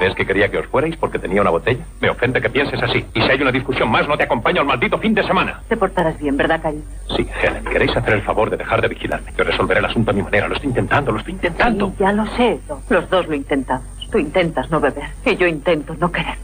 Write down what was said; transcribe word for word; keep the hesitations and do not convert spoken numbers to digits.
¿Crees que quería que os fuerais porque tenía una botella? Me ofende que pienses así. Y si hay una discusión más, no te acompaño al maldito fin de semana. Te portarás bien, ¿verdad, cariño? Sí, Helen, ¿queréis hacer el favor de dejar de vigilarme? Yo resolveré el asunto a mi manera. Lo estoy intentando, lo estoy intentando. Sí, ya lo sé. Los dos lo intentamos. Tú intentas no beber y yo intento no querer.